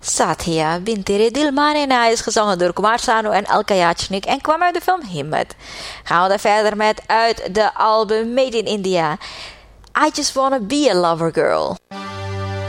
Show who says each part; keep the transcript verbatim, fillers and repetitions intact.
Speaker 1: Satya Bintere Dilmanena is gezongen door Kumar Sanu en Alka Yachnik en kwam uit de film Himmat. Gaan we dan verder met uit de album Made in India. I Just Wanna Be a Lover Girl.